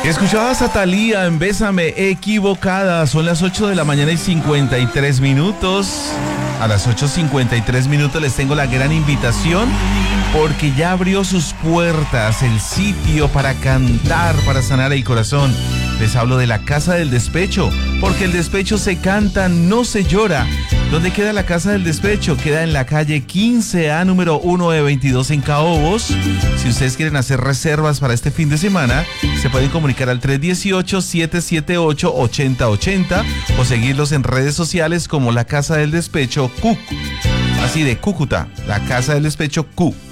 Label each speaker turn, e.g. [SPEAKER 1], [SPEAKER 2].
[SPEAKER 1] Escuchabas a Thalía en Bésame Equivocada. Son las 8 de la mañana y 53 minutos. A las 8:53 les tengo la gran invitación porque ya abrió sus puertas el sitio para cantar, para sanar el corazón. Les hablo de la Casa del Despecho, porque el despecho se canta, no se llora. ¿Dónde queda la Casa del Despecho? Queda en la calle 15A, número 1 de 22 en Caobos. Si ustedes quieren hacer reservas para este fin de semana, se pueden comunicar al 318-778-8080 o seguirlos en redes sociales como la Casa del Despecho Q. Así de Cúcuta, la Casa del Despecho Q.